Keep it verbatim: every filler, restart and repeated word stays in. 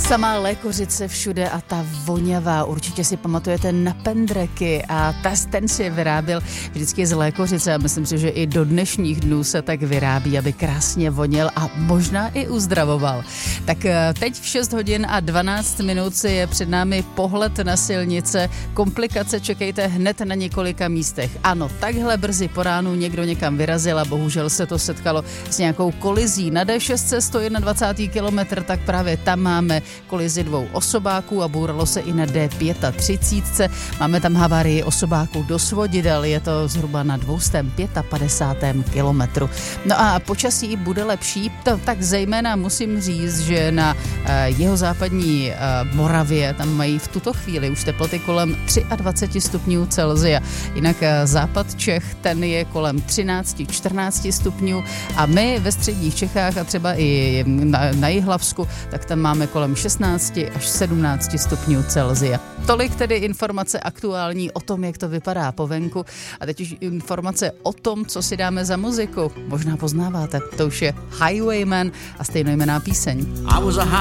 Samá lékořice všude a ta voňavá, určitě si pamatujete na pendreky a ta, ten si vyráběl vždycky z lékořice a myslím si, že i do dnešních dnů se tak vyrábí, aby krásně voněl a možná i uzdravoval. Tak teď v šest hodin a dvanáct minut je před námi pohled na silnice. Komplikace čekejte hned na několika místech. Ano, takhle brzy po ránu někdo někam vyrazil a bohužel se to setkalo s nějakou kolizí. Na D šest sto dvacet jedna kilometr, tak právě tam máme kolizi dvou osobáků a bouralo se i na D třicet pět. Máme tam havárii osobáků do svodidel, je to zhruba na dvě stě padesát pět kilometrů. No a počasí bude lepší, to, tak zejména musím říct, že na uh, jihozápadní uh, Moravě tam mají v tuto chvíli už teploty kolem dvacet tři stupňů Celsia. Jinak uh, západ Čech, ten je kolem třináct čtrnáct stupňů a my ve středních Čechách a třeba i na, na Jihlavsku, tak tam máme kolem šestnáct až sedmnáct stupňů Celsia. Tolik tedy informace aktuální o tom, jak to vypadá po venku. A teď už informace o tom, co si dáme za muziku. Možná poznáváte, to už je Highwayman a stejnojmenná píseň.